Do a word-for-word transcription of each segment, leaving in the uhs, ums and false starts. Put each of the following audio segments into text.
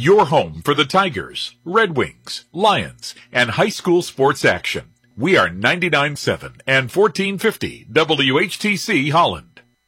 your home for the Tigers, Red Wings, Lions, and high school sports action. We are ninety-nine point seven and fourteen fifty W H T C Holland.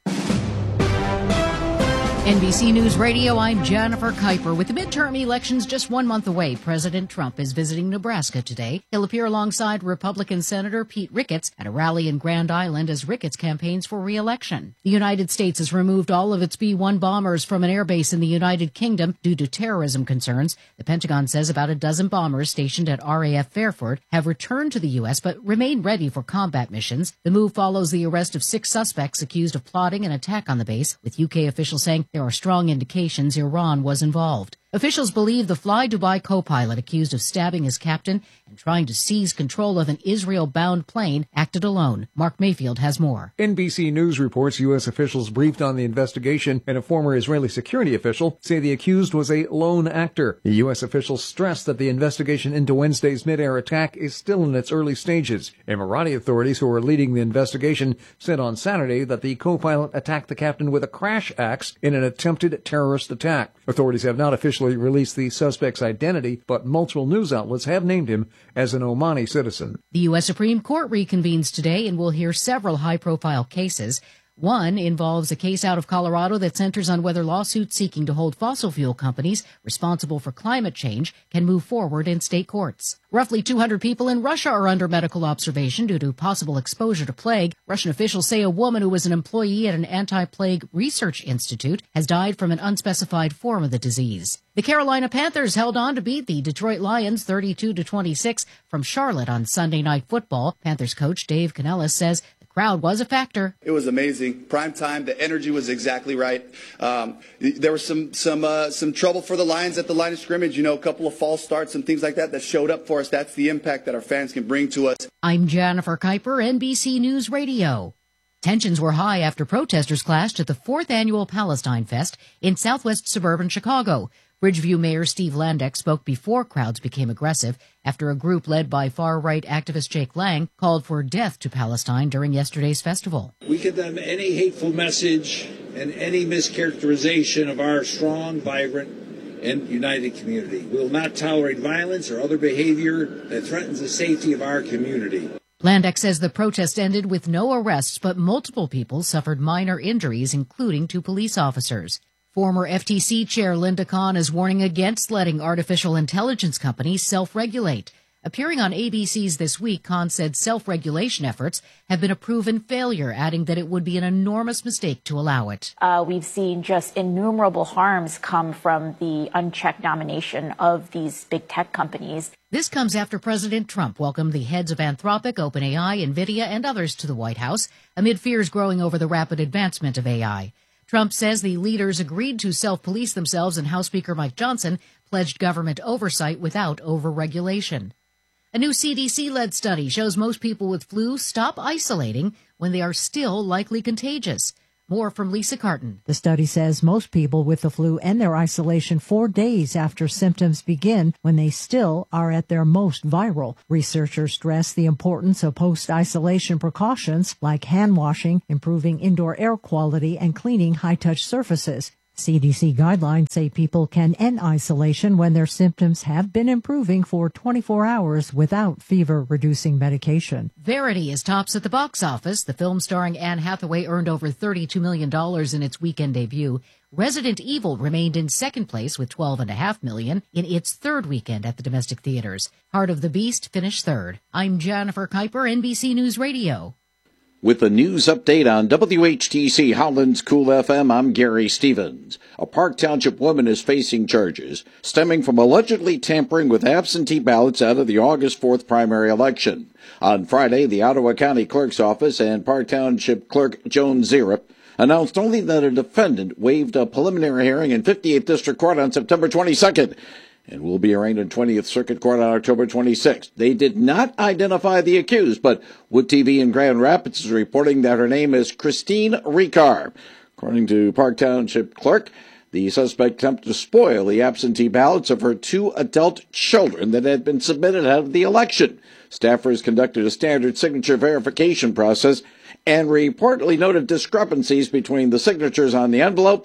N B C News Radio, I'm Jennifer Kuiper. With the midterm elections just one month away, President Trump is visiting Nebraska today. He'll appear alongside Republican Senator Pete Ricketts at a rally in Grand Island as Ricketts campaigns for re-election. The United States has removed all of its B one bombers from an airbase in the United Kingdom due to terrorism concerns. The Pentagon says about a dozen bombers stationed at R A F Fairford have returned to the U S but remain ready for combat missions. The move follows the arrest of six suspects accused of plotting an attack on the base, with U K officials saying there are strong indications Iran was involved. Officials believe the Fly Dubai co-pilot accused of stabbing his captain and trying to seize control of an Israel-bound plane acted alone. Mark Mayfield has more. N B C News reports U S officials briefed on the investigation and a former Israeli security official say the accused was a lone actor. The U S officials stressed that the investigation into Wednesday's mid-air attack is still in its early stages. Emirati authorities who are leading the investigation said on Saturday that the co-pilot attacked the captain with a crash axe in an attempted terrorist attack. Authorities have not officially released the suspect's identity, but multiple news outlets have named him as an Omani citizen. The U S Supreme Court reconvenes today and will hear several high-profile cases. One involves a case out of Colorado that centers on whether lawsuits seeking to hold fossil fuel companies responsible for climate change can move forward in state courts. Roughly two hundred people in Russia are under medical observation due to possible exposure to plague. Russian officials say a woman who was an employee at an anti-plague research institute has died from an unspecified form of the disease. The Carolina Panthers held on to beat the Detroit Lions thirty-two to twenty-six from Charlotte on Sunday Night Football. Panthers coach Dave Canellis says crowd was a factor. It was amazing. Prime time. The energy was exactly right. Um, there was some some uh, some trouble for the Lions at the line of scrimmage. You know, a couple of false starts and things like that that showed up for us. That's the impact that our fans can bring to us. I'm Jennifer Kuiper, N B C News Radio. Tensions were high after protesters clashed at the fourth annual Palestine Fest in southwest suburban Chicago. Bridgeview Mayor Steve Landeck spoke before crowds became aggressive after a group led by far-right activist Jake Lang called for death to Palestine during yesterday's festival. We condemn any hateful message and any mischaracterization of our strong, vibrant, and united community. We will not tolerate violence or other behavior that threatens the safety of our community. Landeck says the protest ended with no arrests, but multiple people suffered minor injuries, including two police officers. Former F T C Chair Linda Kahn is warning against letting artificial intelligence companies self-regulate. Appearing on A B C's This Week, Kahn said self-regulation efforts have been a proven failure, adding that it would be an enormous mistake to allow it. Uh, we've seen just innumerable harms come from the unchecked domination of these big tech companies. This comes after President Trump welcomed the heads of Anthropic, OpenAI, NVIDIA, and others to the White House, amid fears growing over the rapid advancement of A I. Trump says the leaders agreed to self-police themselves, and House Speaker Mike Johnson pledged government oversight without over-regulation. A new C D C-led study shows most people with flu stop isolating when they are still likely contagious. More from Lisa Carton. The study says most people with the flu end their isolation four days after symptoms begin when they still are at their most viral. Researchers stress the importance of post-isolation precautions like hand washing, improving indoor air quality, and cleaning high-touch surfaces. C D C guidelines say people can end isolation when their symptoms have been improving for twenty-four hours without fever-reducing medication. Verity is tops at the box office. The film starring Anne Hathaway earned over thirty-two million dollars in its weekend debut. Resident Evil remained in second place with twelve point five million dollars in its third weekend at the domestic theaters. Heart of the Beast finished third. I'm Jennifer Kuiper, N B C News Radio. With a news update on W H T C Holland's Cool F M, I'm Gary Stevens. A Park Township woman is facing charges stemming from allegedly tampering with absentee ballots out of the August fourth primary election. On Friday, the Ottawa County Clerk's Office and Park Township Clerk Joan Zierup announced only that a defendant waived a preliminary hearing in fifty-eighth District Court on September twenty-second. And will be arraigned in twentieth Circuit Court on October twenty-sixth. They did not identify the accused, but Wood T V in Grand Rapids is reporting that her name is Christine Ricard. According to Park Township Clerk, the suspect attempted to spoil the absentee ballots of her two adult children that had been submitted ahead of the election. Staffers conducted a standard signature verification process and reportedly noted discrepancies between the signatures on the envelopes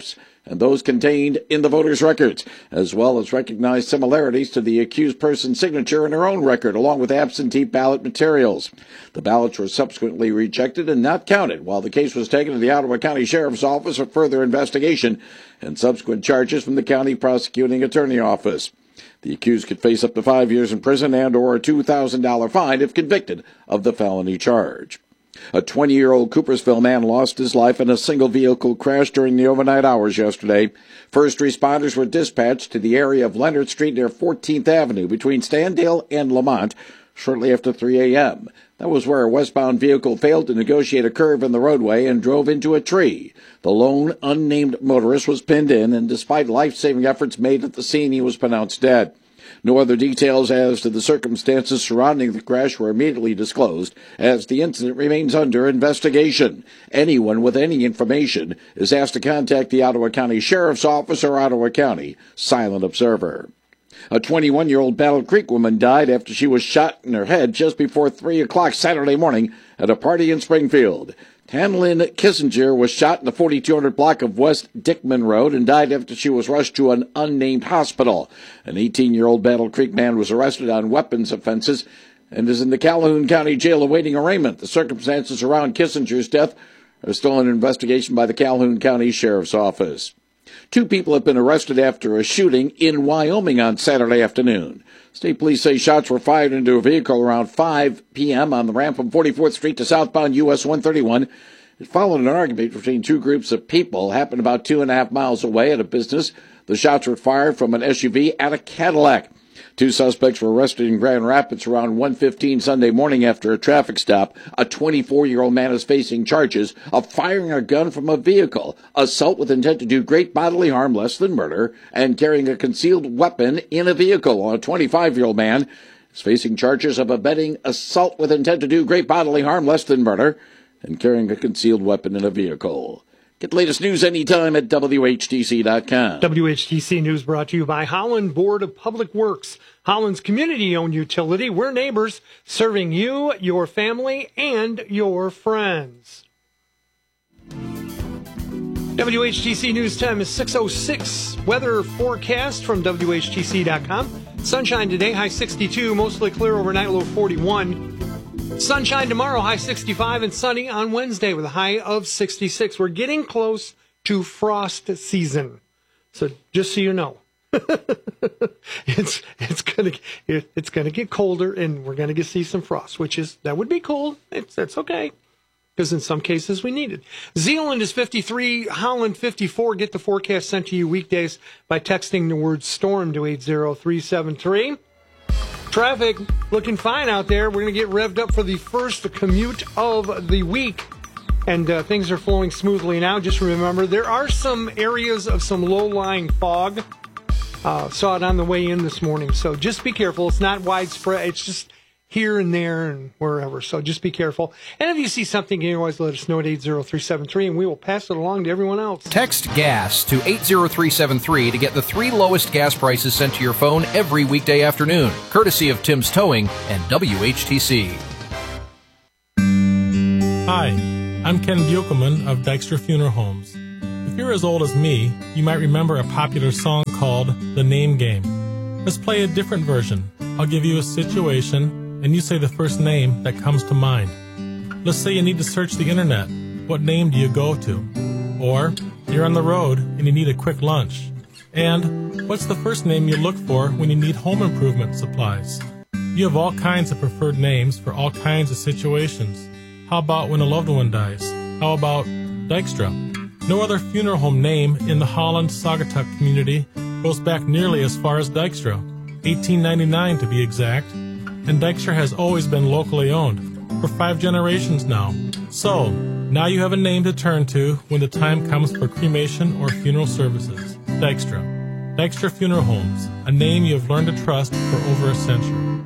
and those contained in the voters' records, as well as recognized similarities to the accused person's signature in her own record, along with absentee ballot materials. The ballots were subsequently rejected and not counted, while the case was taken to the Ottawa County Sheriff's Office for further investigation and subsequent charges from the County Prosecuting Attorney Office. The accused could face up to five years in prison and or a two thousand dollars fine if convicted of the felony charge. A twenty-year-old Coopersville man lost his life in a single-vehicle crash during the overnight hours yesterday. First responders were dispatched to the area of Leonard Street near fourteenth Avenue between Standale and Lamont shortly after three a.m. That was where a westbound vehicle failed to negotiate a curve in the roadway and drove into a tree. The lone, unnamed motorist was pinned in, and despite life-saving efforts made at the scene, he was pronounced dead. No other details as to the circumstances surrounding the crash were immediately disclosed, as the incident remains under investigation. Anyone with any information is asked to contact the Ottawa County Sheriff's Office or Ottawa County Silent Observer. A twenty-one-year-old Battle Creek woman died after she was shot in her head just before three o'clock Saturday morning at a party in Springfield. Tamlin Kissinger was shot in the forty-two hundred block of West Dickman Road and died after she was rushed to an unnamed hospital. An eighteen-year-old Battle Creek man was arrested on weapons offenses and is in the Calhoun County Jail awaiting arraignment. The circumstances around Kissinger's death are still under investigation by the Calhoun County Sheriff's Office. Two people have been arrested after a shooting in Wyoming on Saturday afternoon. State police say shots were fired into a vehicle around five p.m. on the ramp from forty-fourth Street to southbound U S one thirty-one. It followed an argument between two groups of people, happened about two and a half miles away at a business. The shots were fired from an S U V at a Cadillac. Two suspects were arrested in Grand Rapids around one fifteen Sunday morning after a traffic stop. A twenty-four-year-old man is facing charges of firing a gun from a vehicle, assault with intent to do great bodily harm less than murder, and carrying a concealed weapon in a vehicle. A twenty-five-year-old man is facing charges of abetting assault with intent to do great bodily harm less than murder and carrying a concealed weapon in a vehicle. Get the latest news anytime at W H T C dot com. W H T C News brought to you by Holland Board of Public Works, Holland's community-owned utility. We're neighbors, serving you, your family, and your friends. W H T C News time is six oh six. Weather forecast from W H T C dot com. Sunshine today, high sixty-two, mostly clear overnight, low forty-one. Sunshine tomorrow, high sixty-five, and sunny on Wednesday with a high of sixty-six. We're getting close to frost season, so just so you know, it's it's gonna it, it's gonna get colder, and we're gonna get see some frost, which is that would be cool. It's that's okay, because in some cases we need it. Zeeland is fifty-three, Holland fifty-four. Get the forecast sent to you weekdays by texting the word storm to eight zero three seven three. Traffic looking fine out there. We're going to get revved up for the first commute of the week, and uh, things are flowing smoothly now. Just remember, there are some areas of some low-lying fog. Uh, saw it on the way in this morning, so just be careful. It's not widespread. It's just here and there and wherever, so just be careful. And if you see something, you can always let us know at eight zero three seven three, and we will pass it along to everyone else. Text GAS to eight zero three seven three to get the three lowest gas prices sent to your phone every weekday afternoon, courtesy of Tim's Towing and W H T C. Hi, I'm Ken Buchelman of Dykstra Funeral Homes. If you're as old as me, you might remember a popular song called The Name Game. Let's play a different version. I'll give you a situation, and you say the first name that comes to mind. Let's say you need to search the internet. What name do you go to? Or you're on the road and you need a quick lunch. And what's the first name you look for when you need home improvement supplies? You have all kinds of preferred names for all kinds of situations. How about when a loved one dies? How about Dykstra? No other funeral home name in the Holland Saugatuck community goes back nearly as far as Dykstra, eighteen ninety-nine to be exact. And Dykstra has always been locally owned, for five generations now. So, now you have a name to turn to when the time comes for cremation or funeral services. Dykstra. Dykstra Funeral Homes, a name you have learned to trust for over a century.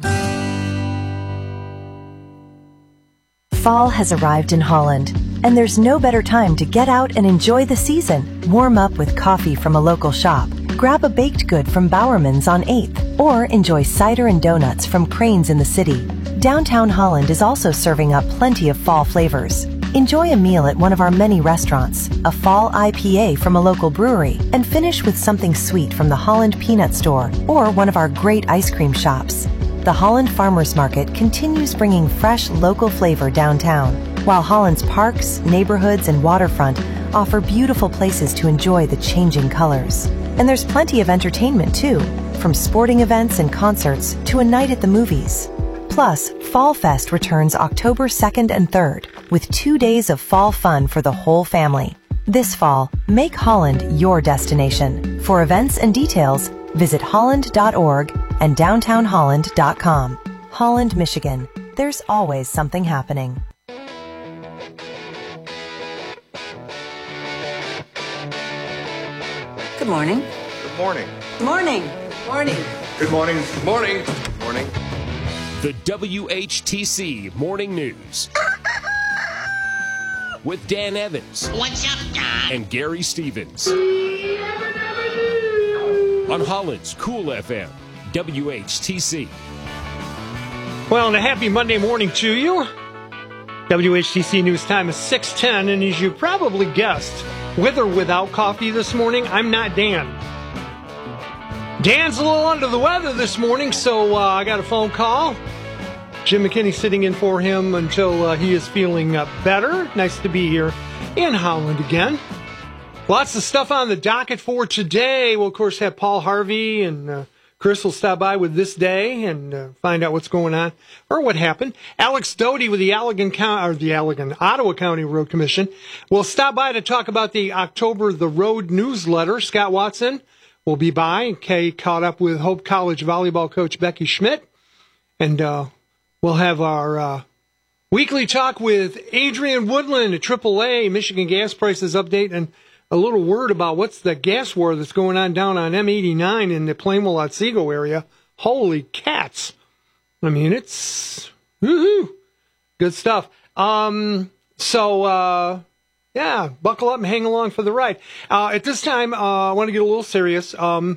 Fall has arrived in Holland, and there's no better time to get out and enjoy the season. Warm up with coffee from a local shop. Grab a baked good from Bowerman's on eighth, or enjoy cider and donuts from Crane's in the city. Downtown Holland is also serving up plenty of fall flavors. Enjoy a meal at one of our many restaurants, a fall I P A from a local brewery, and finish with something sweet from the Holland Peanut Store or one of our great ice cream shops. The Holland Farmers Market continues bringing fresh local flavor downtown, while Holland's parks, neighborhoods, and waterfront offer beautiful places to enjoy the changing colors. And there's plenty of entertainment too, from sporting events and concerts to a night at the movies. Plus, Fall Fest returns October second and third with two days of fall fun for the whole family. This fall, make Holland your destination. For events and details, visit holland dot org and downtown holland dot com. Holland, Michigan. There's always something happening. Good morning. Good morning. Morning. Morning. Good morning. Good morning. Good morning. The W H T C Morning News with Dan Evans. What's up, Don? And Gary Stevens on Holland's Cool F M, W H T C. Well, and a happy Monday morning to you. W H T C news time is six ten, and as you probably guessed, with or without coffee this morning, I'm not Dan. Dan's a little under the weather this morning, so uh, I got a phone call. Jim McKinney sitting in for him until uh, he is feeling uh, better. Nice to be here in Holland again. Lots of stuff on the docket for today. We'll, of course, have Paul Harvey and uh, Chris will stop by with This Day and uh, find out what's going on or what happened. Alex Doty with the Allegan County, or the Allegan, Ottawa County Road Commission will stop by to talk about the October The Road newsletter. Scott Watson will be by. Kay caught up with Hope College volleyball coach Becky Schmidt. And uh, we'll have our uh, weekly talk with Adrian Woodland at triple A, Michigan gas prices update, and a little word about what's the gas war that's going on down on M eighty-nine in the Plainville-Otsego area. Holy cats. I mean, it's woohoo, good stuff. Um, so, uh, yeah, buckle up and hang along for the ride. Uh, at this time, uh, I want to get a little serious. Um,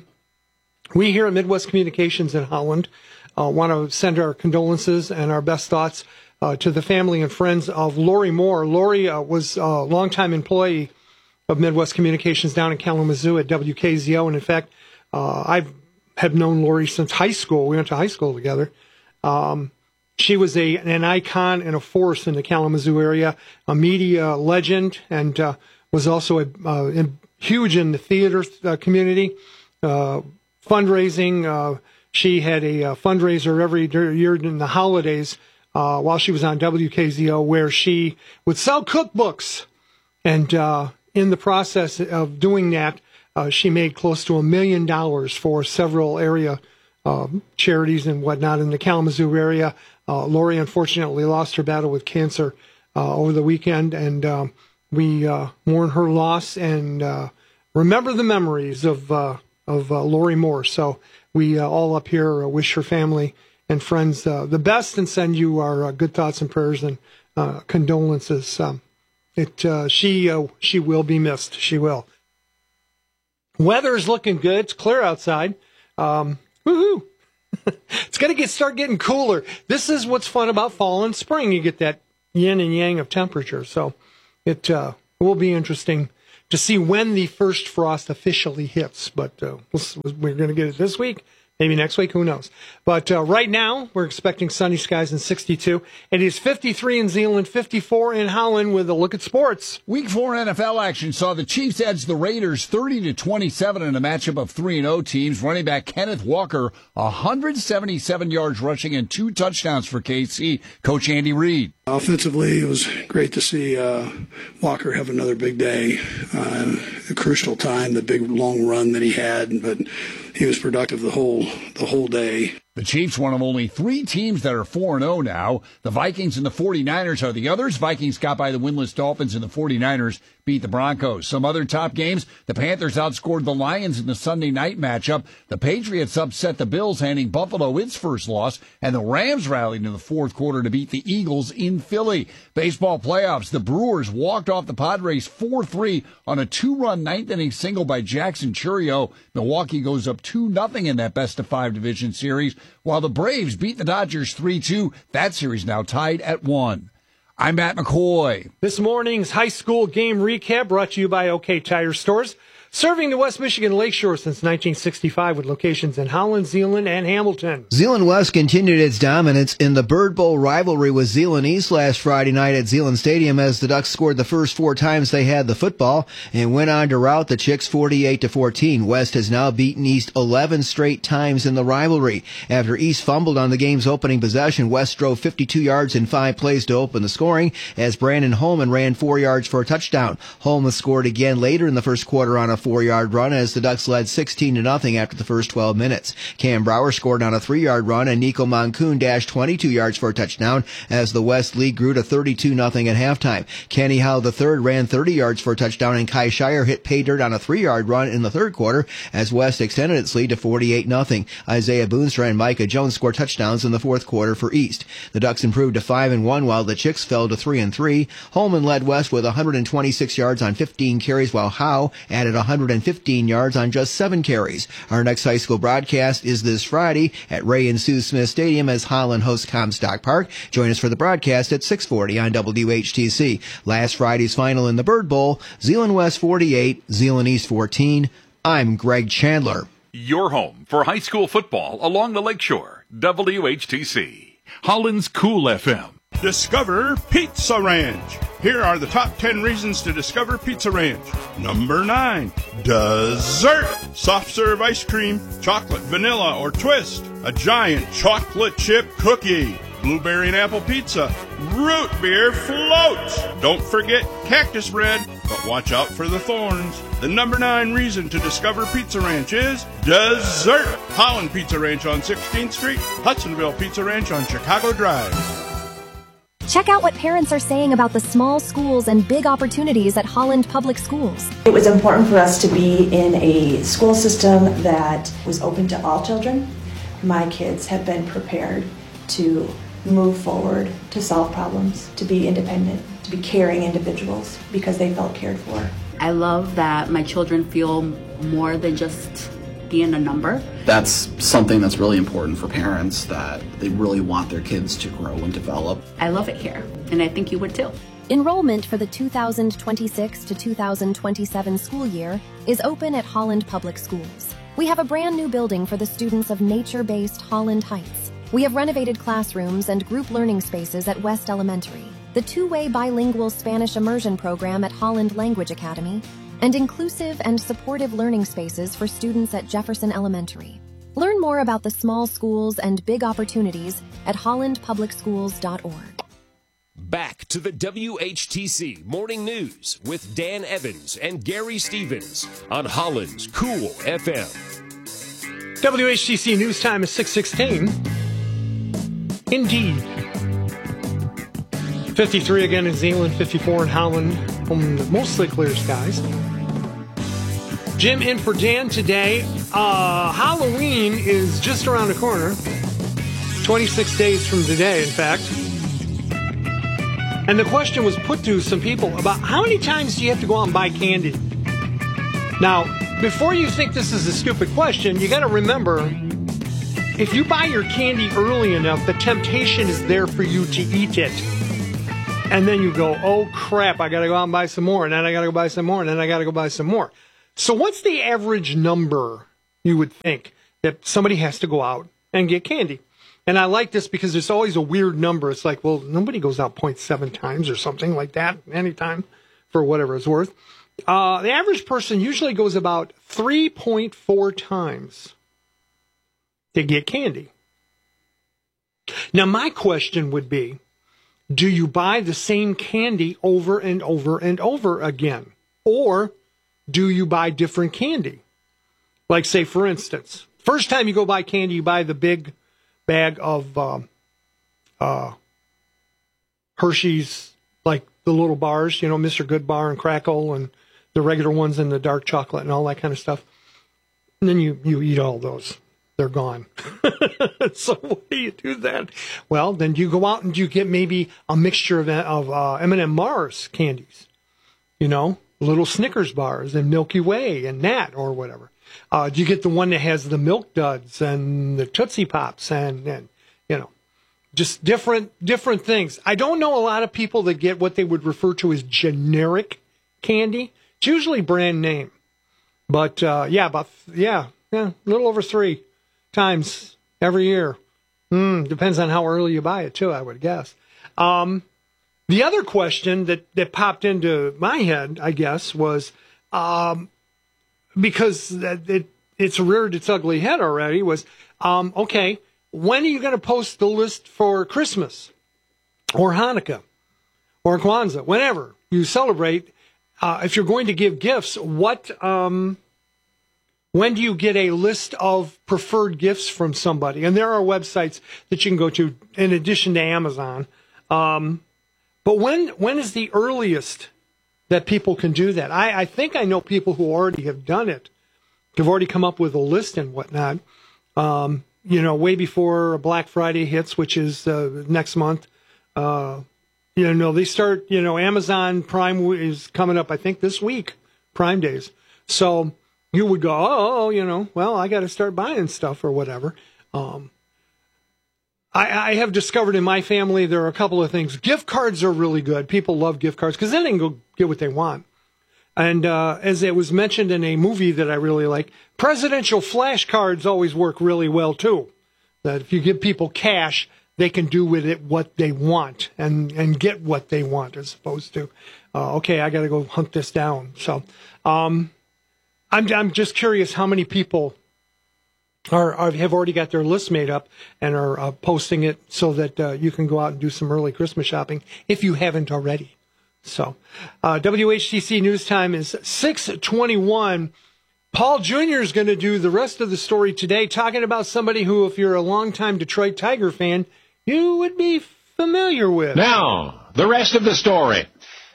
we here at Midwest Communications in Holland uh, want to send our condolences and our best thoughts uh, to the family and friends of Lori Moore. Lori uh, was a longtime employee of Midwest Communications down in Kalamazoo at W K Z O. And in fact, uh, I have known Lori since high school. We went to high school together. Um, she was a an icon and a force in the Kalamazoo area, a media legend, and uh, was also a, uh, in, huge in the theater uh, community, uh, fundraising. Uh, she had a, a fundraiser every year in the holidays uh, while she was on W K Z O, where she would sell cookbooks. And uh, in the process of doing that, uh, she made close to a million dollars for several area uh, charities and whatnot in the Kalamazoo area. Uh, Lori unfortunately lost her battle with cancer uh, over the weekend, and uh, we uh, mourn her loss and uh, remember the memories of uh, of uh, Lori Moore. So we uh, all up here uh, wish her family and friends uh, the best and send you our uh, good thoughts and prayers and uh, condolences. Um, It uh, she uh, she will be missed. She will. Weather is looking good. It's clear outside. Um, woohoo! It's gonna get start getting cooler. This is what's fun about fall and spring. You get that yin and yang of temperature. So it uh, will be interesting to see when the first frost officially hits. But uh, we'll, we're going to get it this week. Maybe next week, who knows? But uh, right now, we're expecting sunny skies in sixty-two. It is fifty-three in Zeeland, fifty-four in Holland with a look at sports. Week four N F L action saw the Chiefs edge the Raiders thirty to twenty-seven in a matchup of three and oh teams. Running back Kenneth Walker, one hundred seventy-seven yards rushing and two touchdowns for K C. Coach Andy Reid. Offensively, it was great to see uh, Walker have another big day, uh, a crucial time, the big long run that he had, but he was productive the whole the whole day. The Chiefs, one of only three teams that are four and oh now. The Vikings and the forty-niners are the others. Vikings got by the winless Dolphins, and the forty-niners beat the Broncos. Some other top games, the Panthers outscored the Lions in the Sunday night matchup. The Patriots upset the Bills, handing Buffalo its first loss, and the Rams rallied in the fourth quarter to beat the Eagles in Philly. Baseball playoffs, the Brewers walked off the Padres four three on a two-run ninth-inning single by Jackson Chourio. Milwaukee goes up two nothing in that best-of-five division series, while the Braves beat the Dodgers three two. That series now tied at one. I'm Matt McCoy. This morning's high school game recap brought to you by OK Tire Stores, serving the West Michigan Lakeshore since nineteen sixty-five with locations in Holland, Zeeland, and Hamilton. Zeeland West continued its dominance in the Bird Bowl rivalry with Zeeland East last Friday night at Zeeland Stadium as the Ducks scored the first four times they had the football and went on to rout the Chicks forty-eight to fourteen. West has now beaten East eleven straight times in the rivalry. After East fumbled on the game's opening possession, West drove fifty-two yards in five plays to open the scoring as Brandon Holman ran four yards for a touchdown. Holman scored again later in the first quarter on a four-yard run as the Ducks led sixteen to nothing after the first twelve minutes. Cam Brower scored on a three-yard run, and Nico Moncoon dashed twenty-two yards for a touchdown as the West lead grew to thirty-two nothing at halftime. Kenny Howe the third ran thirty yards for a touchdown, and Kai Shire hit pay dirt on a three-yard run in the third quarter as West extended its lead to forty-eight nothing. Isaiah Boonstra and Micah Jones scored touchdowns in the fourth quarter for East. The Ducks improved to five and one while the Chicks fell to three and three. Holman led West with one hundred twenty-six yards on fifteen carries, while Howe added one hundred fifteen yards on just seven carries. Our next high school broadcast is this Friday at Ray and Sue Smith Stadium as Holland hosts Comstock Park. Join us for the broadcast at six forty on W H T C. Last Friday's final in the Bird Bowl, Zeeland West forty-eight, Zeeland East fourteen. I'm Greg Chandler. Your home for high school football along the Lakeshore. W H T C. Holland's Cool F M. Discover Pizza Ranch. Here are the top ten reasons to discover Pizza Ranch. Number nine, dessert. Soft serve ice cream, chocolate, vanilla, or twist. A giant chocolate chip cookie. Blueberry and apple pizza. Root beer floats. Don't forget cactus bread, but watch out for the thorns. The number nine reason to discover Pizza Ranch is dessert. Holland Pizza Ranch on sixteenth Street. Hudsonville Pizza Ranch on Chicago Drive. Check out what parents are saying about the small schools and big opportunities at Holland Public Schools. It was important for us to be in a school system that was open to all children. My kids have been prepared to move forward, to solve problems, to be independent, to be caring individuals because they felt cared for. I love that my children feel more than just being a number. That's something that's really important for parents, that they really want their kids to grow and develop. I love it here, and I think you would too. Enrollment for the two thousand twenty-six to two thousand twenty-seven school year is open at Holland Public Schools. We have a brand new building for the students of nature-based Holland Heights. We have renovated classrooms and group learning spaces at West Elementary, the two-way bilingual Spanish immersion program at Holland Language Academy, and inclusive and supportive learning spaces for students at Jefferson Elementary. Learn more about the small schools and big opportunities at holland public schools dot org. Back to the W H T C Morning News with Dan Evans and Gary Stevens on Holland's Cool F M. W H T C News Time is six sixteen. Indeed. fifty-three again in Zeeland, fifty-four in Holland, on mostly clear skies. Jim in for Dan today. Uh, Halloween is just around the corner. twenty-six days from today, in fact. And the question was put to some people about how many times do you have to go out and buy candy? Now, before you think this is a stupid question, you got to remember, if you buy your candy early enough, the temptation is there for you to eat it. And then you go, oh crap, I got to go out and buy some more, and then I got to go buy some more, and then I got to go buy some more. So what's the average number, you would think, that somebody has to go out and get candy? And I like this because it's always a weird number. It's like, well, nobody goes out zero point seven times or something like that anytime for whatever it's worth. Uh, the average person usually goes about three point four times to get candy. Now, my question would be, do you buy the same candy over and over and over again? Or do you buy different candy? Like, say, for instance, first time you go buy candy, you buy the big bag of uh, uh, Hershey's, like the little bars, you know, Mister Good Bar and Crackle and the regular ones and the dark chocolate and all that kind of stuff. And then you, you eat all those. They're gone. So what do you do then? Well, then you go out and you get maybe a mixture of, of uh, M and M Mars candies, you know, little Snickers bars and Milky Way and Nat or whatever. Uh, you get the one that has the Milk Duds and the Tootsie Pops and, and, you know, just different different things. I don't know a lot of people that get what they would refer to as generic candy. It's usually brand name. But, uh, yeah, about, yeah, yeah, a little over three times every year. Mm, depends on how early you buy it, too, I would guess. Um, the other question that, that popped into my head, I guess, was um, because it, it's reared its ugly head already, was, um, okay, when are you going to post the list for Christmas or Hanukkah or Kwanzaa, whenever you celebrate? Uh, if you're going to give gifts, what, um, when do you get a list of preferred gifts from somebody? And there are websites that you can go to in addition to Amazon. Um, but when, when is the earliest that people can do that? I, I think I know people who already have done it. They've already come up with a list and whatnot. Um, you know, way before Black Friday hits, which is, uh, next month. Uh, You know, they start, you know, Amazon Prime is coming up, I think, this week, Prime Days. So you would go, oh, you know, well, I got to start buying stuff or whatever. Um, I, I have discovered in my family there are a couple of things. Gift cards are really good. People love gift cards because then they can go get what they want. And uh, as it was mentioned in a movie that I really like, presidential flashcards always work really well, too. That if you give people cash, they can do with it what they want and, and get what they want as opposed to, uh, okay, I got to go hunt this down. So um, I'm I'm just curious how many people are, are have already got their list made up and are uh, posting it so that uh, you can go out and do some early Christmas shopping if you haven't already. So uh, W H T C News Time is six twenty-one. Paul Junior is going to do the rest of the story today, talking about somebody who, if you're a longtime Detroit Tiger fan, you would be familiar with. Now, the rest of the story.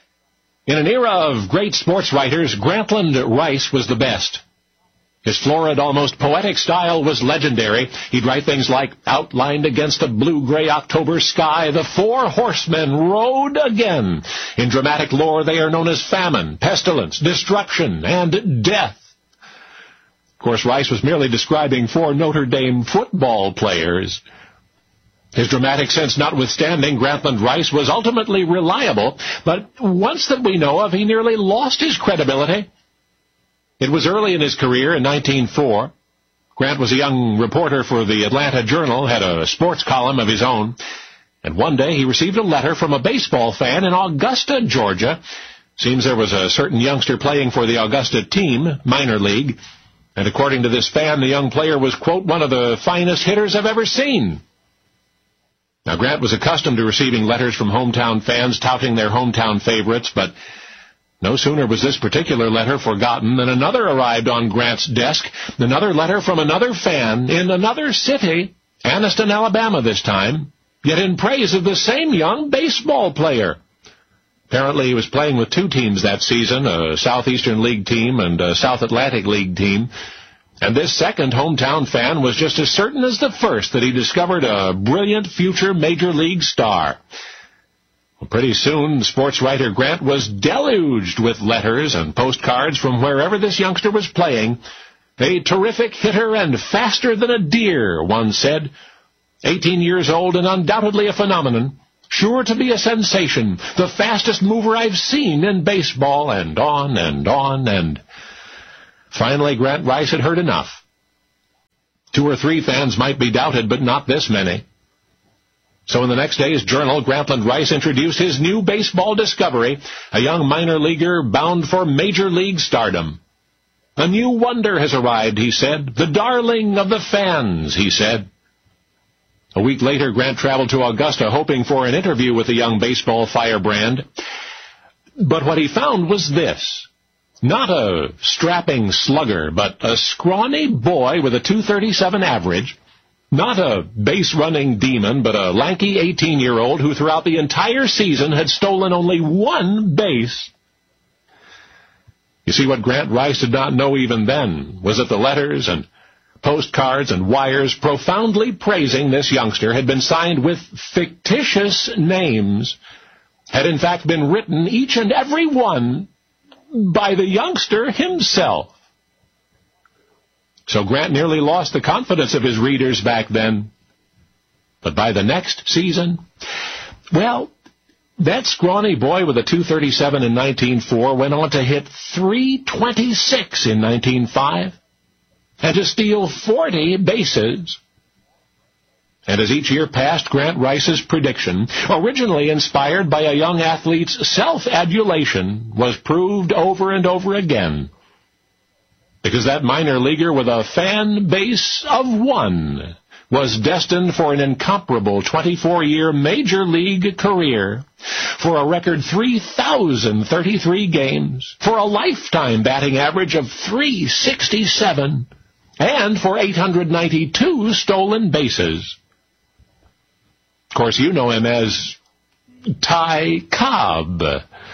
In an era of great sports writers, Grantland Rice was the best. His florid, almost poetic style was legendary. He'd write things like, outlined against a blue-gray October sky, the four horsemen rode again. In dramatic lore, they are known as famine, pestilence, destruction, and death. Of course, Rice was merely describing four Notre Dame football players. His dramatic sense notwithstanding, Grantland Rice was ultimately reliable, but once that we know of, he nearly lost his credibility. It was early in his career in nineteen oh four. Grant was a young reporter for the Atlanta Journal, had a sports column of his own, and one day he received a letter from a baseball fan in Augusta, Georgia. Seems there was a certain youngster playing for the Augusta team, minor league, and according to this fan, the young player was, quote, one of the finest hitters I've ever seen. Now, Grant was accustomed to receiving letters from hometown fans touting their hometown favorites, but no sooner was this particular letter forgotten than another arrived on Grant's desk, another letter from another fan in another city, Anniston, Alabama this time, yet in praise of the same young baseball player. Apparently he was playing with two teams that season, a Southeastern League team and a South Atlantic League team. And this second hometown fan was just as certain as the first that he discovered a brilliant future Major League star. Well, pretty soon, sports writer Grant was deluged with letters and postcards from wherever this youngster was playing. A terrific hitter and faster than a deer, one said. eighteen years old and undoubtedly a phenomenon. Sure to be a sensation. The fastest mover I've seen in baseball, and on and on and... Finally, Grant Rice had heard enough. Two or three fans might be doubted, but not this many. So in the next day's journal, Grantland Rice introduced his new baseball discovery, a young minor leaguer bound for Major League stardom. A new wonder has arrived, he said. The darling of the fans, he said. A week later, Grant traveled to Augusta hoping for an interview with the young baseball firebrand. But what he found was this. Not a strapping slugger, but a scrawny boy with a two thirty-seven average. Not a base-running demon, but a lanky eighteen-year-old who throughout the entire season had stolen only one base. You see, what Grant Rice did not know even then was that the letters and postcards and wires profoundly praising this youngster had been signed with fictitious names, had in fact been written, each and every one, by the youngster himself. So Grant nearly lost the confidence of his readers back then. But by the next season, well, that scrawny boy with a two thirty-seven in nineteen four went on to hit three twenty-six in nineteen five and to steal forty bases. And as each year passed, Grant Rice's prediction, originally inspired by a young athlete's self-adulation, was proved over and over again. Because that minor leaguer with a fan base of one was destined for an incomparable twenty-four-year major league career, for a record three thousand thirty-three games, for a lifetime batting average of three sixty-seven, and for eight hundred ninety-two stolen bases. Of course, you know him as Ty Cobb.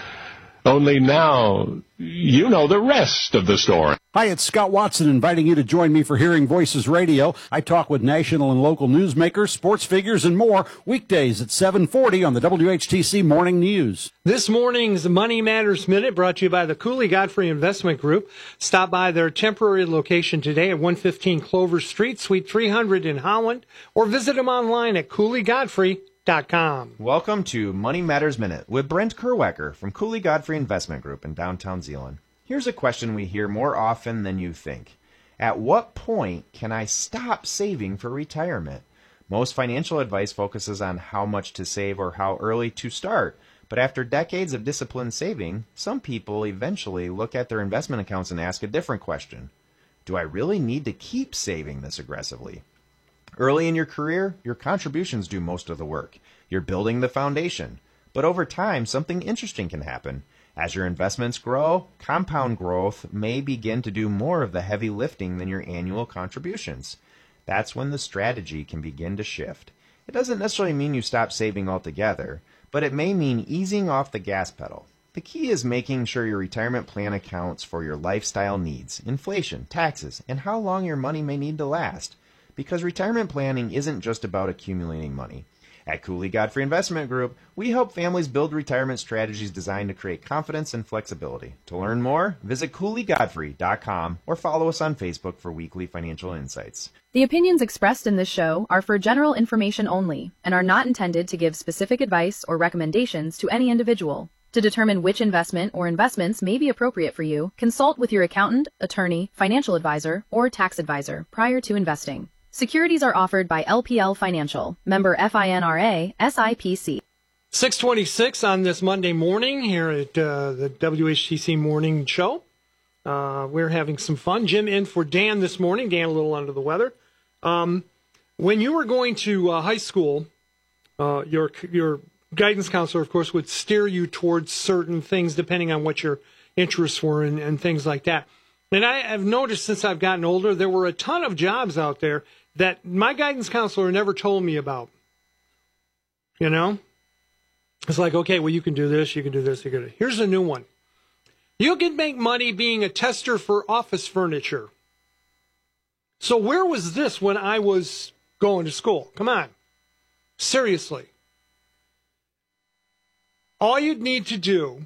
Only now you know the rest of the story. Hi, it's Scott Watson inviting you to join me for Hearing Voices Radio. I talk with national and local newsmakers, sports figures, and more weekdays at seven forty on the W H T C Morning News. This morning's Money Matters Minute brought to you by the Cooley Godfrey Investment Group. Stop by their temporary location today at one fifteen Clover Street, Suite three hundred in Holland, or visit them online at cooley godfrey dot com. Welcome to Money Matters Minute with Brent Kerwecker from Cooley Godfrey Investment Group in downtown Zeeland. Here's a question we hear more often than you think. At what point can I stop saving for retirement? Most financial advice focuses on how much to save or how early to start. But after decades of disciplined saving, some people eventually look at their investment accounts and ask a different question. Do I really need to keep saving this aggressively? Early in your career, your contributions do most of the work. You're building the foundation. But over time, something interesting can happen. As your investments grow, compound growth may begin to do more of the heavy lifting than your annual contributions. That's when the strategy can begin to shift. It doesn't necessarily mean you stop saving altogether, but it may mean easing off the gas pedal. The key is making sure your retirement plan accounts for your lifestyle needs, inflation, taxes, and how long your money may need to last. Because retirement planning isn't just about accumulating money. At Cooley Godfrey Investment Group, we help families build retirement strategies designed to create confidence and flexibility. To learn more, visit cooley godfrey dot com or follow us on Facebook for weekly financial insights. The opinions expressed in this show are for general information only and are not intended to give specific advice or recommendations to any individual. To determine which investment or investments may be appropriate for you, consult with your accountant, attorney, financial advisor, or tax advisor prior to investing. Securities are offered by L P L Financial, member FINRA, S I P C. six twenty-six on this Monday morning here at uh, the W H T C Morning Show. Uh, we're having some fun. Jim in for Dan this morning. Dan a little under the weather. Um, when you were going to uh, high school, uh, your your guidance counselor, of course, would steer you towards certain things depending on what your interests were and, and things like that. And I have noticed since I've gotten older, there were a ton of jobs out there that my guidance counselor never told me about. You know? It's like, okay, well, you can do this, you can do this, you can do this. Here's a new one. You can make money being a tester for office furniture. So where was this when I was going to school? Come on. Seriously. All you'd need to do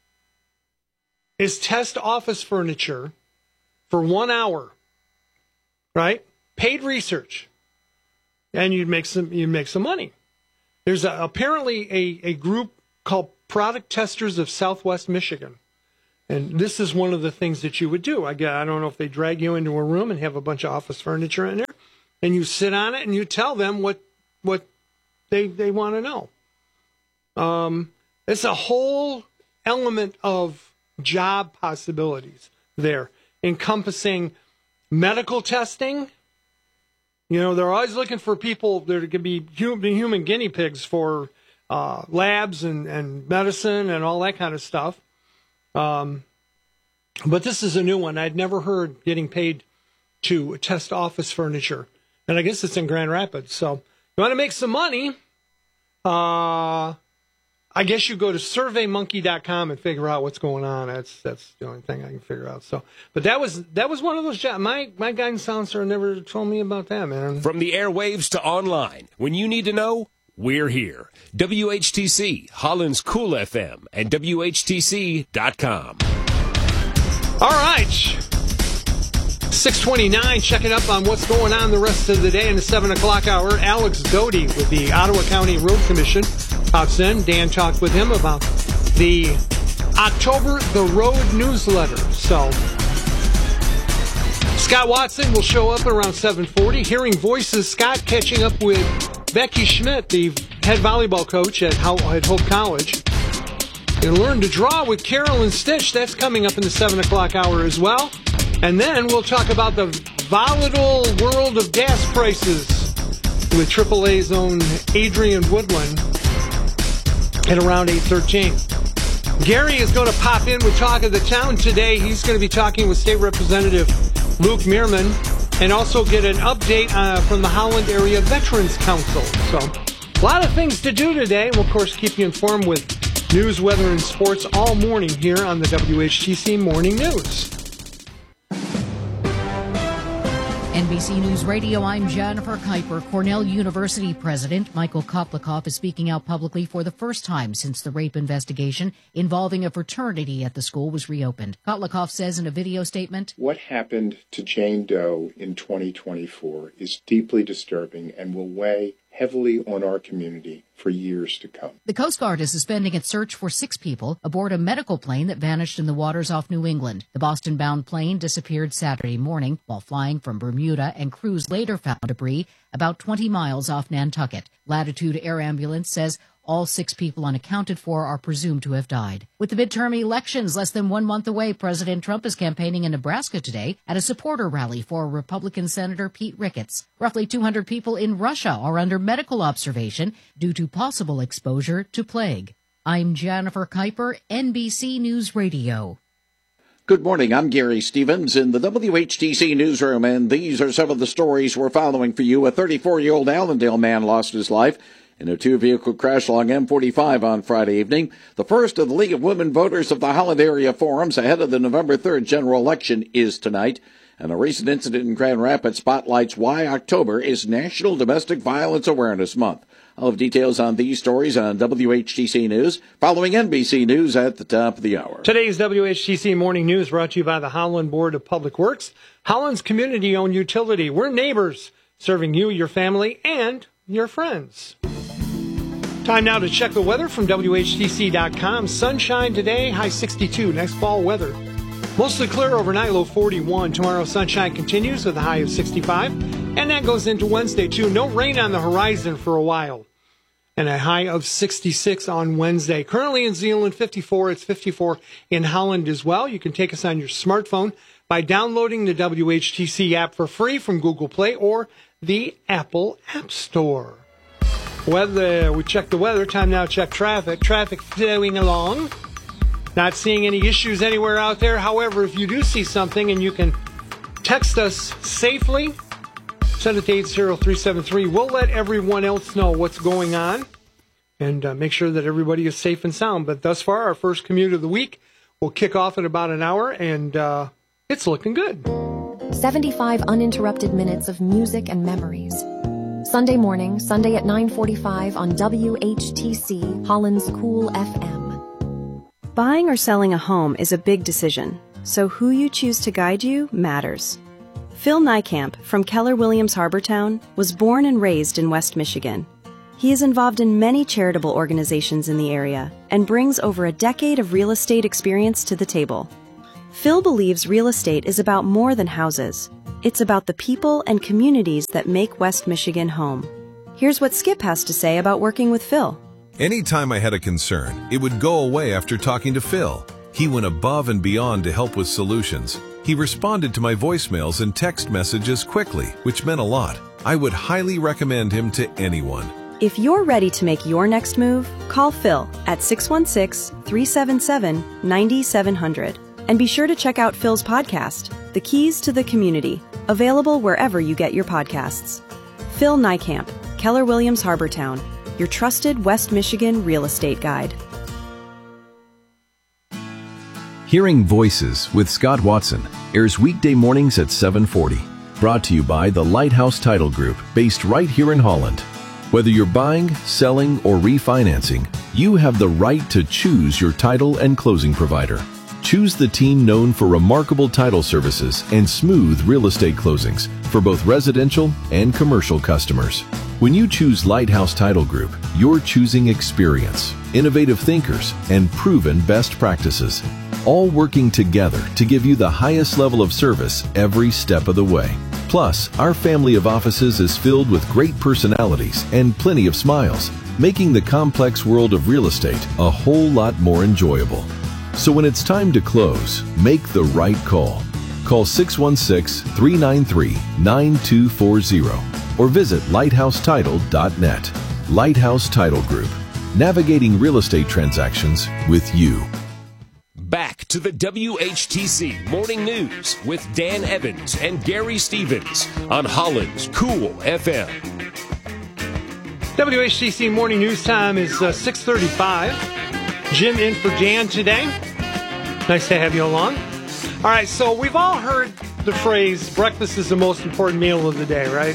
is test office furniture for one hour, right? Paid research, and you'd make some you'd make some money. There's a, apparently a, a group called Product Testers of Southwest Michigan, and this is one of the things that you would do. I get, I don't know if they drag you into a room and have a bunch of office furniture in there, and you sit on it and you tell them what what they they want to know. Um, it's a whole element of job possibilities there, encompassing medical testing. You know, they're always looking for people that could be human, human guinea pigs for uh, labs and, and medicine and all that kind of stuff. Um, but this is a new one. I'd never heard getting paid to test office furniture. And I guess it's in Grand Rapids. So you want to make some money, uh, I guess you go to survey monkey dot com and figure out what's going on. That's that's the only thing I can figure out. So, but that was that was one of those jobs. My my guidance counselor never told me about that, man. From the airwaves to online, when you need to know, we're here. W H T C, Holland's Cool F M, and W H T C dot com. All right. six twenty-nine, checking up on what's going on the rest of the day in the seven o'clock hour. Alex Doty with the Ottawa County Road Commission pops in. Dan talked with him about the October The Road newsletter. So, Scott Watson will show up around seven forty. Hearing Voices, Scott catching up with Becky Schmidt, the head volleyball coach at Hope College. You'll learn to draw with Carolyn Stitch. That's coming up in the seven o'clock hour as well. And then we'll talk about the volatile world of gas prices with triple A's own Adrian Woodland at around eight thirteen. Gary is going to pop in with Talk of the Town today. He's going to be talking with State Representative Luke Meerman and also get an update uh, from the Holland Area Veterans Council. So, a lot of things to do today. We'll, of course, keep you informed with news, weather, and sports all morning here on the W H T C Morning News. N B C News Radio, I'm Jennifer Kuiper. Cornell University President Michael Koplikoff is speaking out publicly for the first time since the rape investigation involving a fraternity at the school was reopened. Koplikoff says in a video statement, "What happened to Jane Doe in twenty twenty-four is deeply disturbing and will weigh heavily on our community for years to come." The Coast Guard is suspending its search for six people aboard a medical plane that vanished in the waters off New England. The Boston-bound plane disappeared Saturday morning while flying from Bermuda, and crews later found debris about twenty miles off Nantucket. Latitude Air Ambulance says all six people unaccounted for are presumed to have died. With the midterm elections less than one month away, President Trump is campaigning in Nebraska today at a supporter rally for Republican Senator Pete Ricketts. Roughly two hundred people in Russia are under medical observation due to possible exposure to plague. I'm Jennifer Kuiper, N B C News Radio. Good morning, I'm Gary Stevens in the W H T C newsroom, and these are some of the stories we're following for you. A thirty-four-year-old Allendale man lost his life in a two-vehicle crash along M forty-five on Friday evening. The first of the League of Women Voters of the Holland Area Forums ahead of the November third general election is tonight. And a recent incident in Grand Rapids spotlights why October is National Domestic Violence Awareness Month. I'll have details on these stories on W H T C News, following N B C News at the top of the hour. Today's W H T C Morning News brought to you by the Holland Board of Public Works, Holland's community-owned utility. We're neighbors, serving you, your family, and your friends. Time now to check the weather from W H T C dot com. Sunshine today, high sixty-two. Next fall weather. Mostly clear overnight, low forty-one. Tomorrow sunshine continues with a high of sixty-five. And that goes into Wednesday, too. No rain on the horizon for a while. And a high of sixty-six on Wednesday. Currently in Zeeland, fifty-four. It's fifty-four in Holland as well. You can take us on your smartphone by downloading the W H T C app for free from Google Play or the Apple App Store. Weather, we check the weather. Time now to check traffic. Traffic flowing along. Not seeing any issues anywhere out there. However, if you do see something and you can text us safely, send it to eight zero three seven three. We'll let everyone else know what's going on and uh, make sure that everybody is safe and sound. But thus far, our first commute of the week will kick off in about an hour, and uh, it's looking good. seventy-five uninterrupted minutes of music and memories. Sunday morning, Sunday at nine forty-five on W H T C, Holland's Cool F M. Buying or selling a home is a big decision, so who you choose to guide you matters. Phil Niekamp from Keller Williams Harbortown was born and raised in West Michigan. He is involved in many charitable organizations in the area and brings over a decade of real estate experience to the table. Phil believes real estate is about more than houses. It's about the people and communities that make West Michigan home. Here's what Skip has to say about working with Phil. Anytime I had a concern, it would go away after talking to Phil. He went above and beyond to help with solutions. He responded to my voicemails and text messages quickly, which meant a lot. I would highly recommend him to anyone. If you're ready to make your next move, call Phil at six one six, three seven seven, nine seven zero zero. And be sure to check out Phil's podcast, The Keys to the Community, available wherever you get your podcasts. Phil Niekamp, Keller Williams Harbortown, your trusted West Michigan real estate guide. Hearing Voices with Scott Watson airs weekday mornings at seven forty. Brought to you by the Lighthouse Title Group, based right here in Holland. Whether you're buying, selling, or refinancing, you have the right to choose your title and closing provider. Choose the team known for remarkable title services and smooth real estate closings for both residential and commercial customers. When you choose Lighthouse Title Group, you're choosing experience, innovative thinkers, and proven best practices, all working together to give you the highest level of service every step of the way. Plus, our family of offices is filled with great personalities and plenty of smiles, making the complex world of real estate a whole lot more enjoyable. So when it's time to close, make the right call. Call six one six, three nine three, nine two four zero or visit lighthouse title dot net. Lighthouse Title Group, navigating real estate transactions with you. Back to the W H T C Morning News with Dan Evans and Gary Stevens on Holland's Cool F M. W H T C Morning News time is uh, six thirty-five. Jim in for Dan today. Nice to have you along. All right, so we've all heard the phrase, breakfast is the most important meal of the day, right?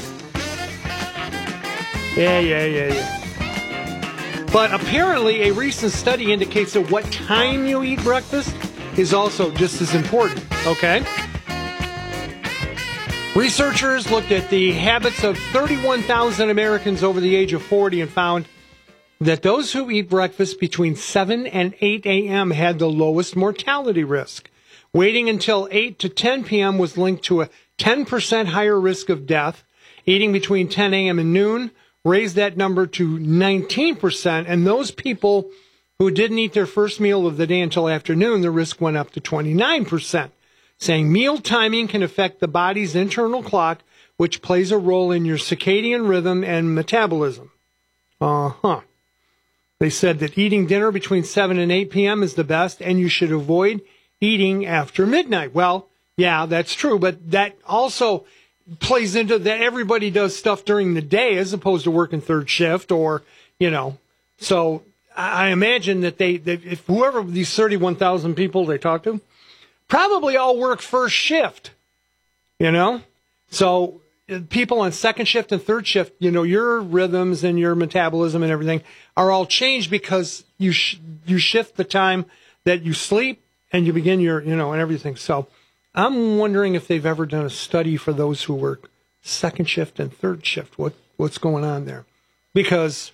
Yeah, yeah, yeah, yeah. But apparently a recent study indicates that what time you eat breakfast is also just as important, okay? Researchers looked at the habits of thirty-one thousand Americans over the age of forty and found that those who eat breakfast between seven and eight a.m. had the lowest mortality risk. Waiting until eight to ten p.m. was linked to a ten percent higher risk of death. Eating between ten a.m. and noon raised that number to nineteen percent, and those people who didn't eat their first meal of the day until afternoon, the risk went up to twenty-nine percent, saying meal timing can affect the body's internal clock, which plays a role in your circadian rhythm and metabolism. Uh-huh. They said that eating dinner between seven and eight p.m. is the best, and you should avoid eating after midnight. Well, yeah, that's true, but that also plays into that everybody does stuff during the day as opposed to working third shift or, you know. So I imagine that they, that if whoever these thirty-one thousand people they talk to, probably all work first shift, you know. So people on second shift and third shift, you know, your rhythms and your metabolism and everything are all changed because you sh- you shift the time that you sleep and you begin your, you know, and everything. So I'm wondering if they've ever done a study for those who work second shift and third shift. What what's going on there? Because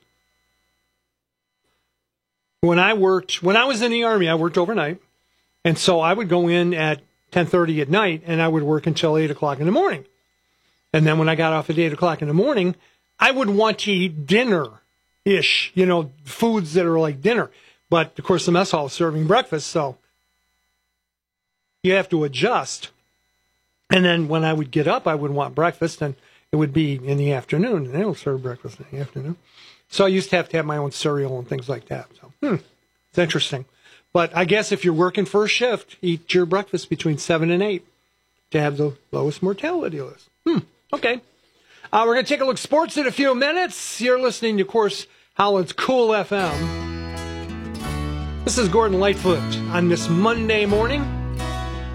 when I worked, when I was in the Army, I worked overnight. And so I would go in at ten thirty at night and I would work until eight o'clock in the morning. And then when I got off at eight o'clock in the morning, I would want to eat dinner-ish, you know, foods that are like dinner. But, of course, the mess hall is serving breakfast, so you have to adjust. And then when I would get up, I would want breakfast, and it would be in the afternoon, and they don't serve breakfast in the afternoon. So I used to have to have my own cereal and things like that. So, hmm, it's interesting. But I guess if you're working first shift, eat your breakfast between seven and eight to have the lowest mortality list. Hmm, okay. Uh, we're going to take a look at sports in a few minutes. You're listening to, of course, Holland's Cool F M. This is Gordon Lightfoot on this Monday morning.